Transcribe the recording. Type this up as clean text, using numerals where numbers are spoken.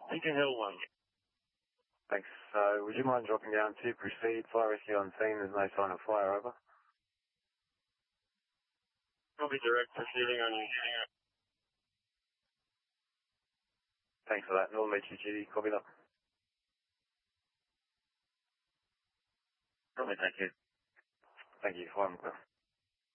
Beacon Hill 1. Thanks. Would you mind dropping down to proceed? Fire rescue on scene. There's no sign of fire, over. Copy, direct proceeding on you. Thanks for that. Northern HGG, copy that. Copy, thank you. Thank you. Fire.